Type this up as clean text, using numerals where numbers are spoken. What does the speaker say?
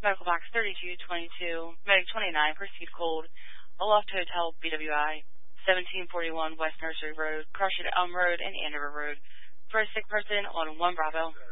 Medical Box 3222, Medic 29, proceed cold. Aloft Hotel, BWI, 1741 West Nursery Road, Crush at Elm Road and Andover Road. For a sick person on 1 Bravo.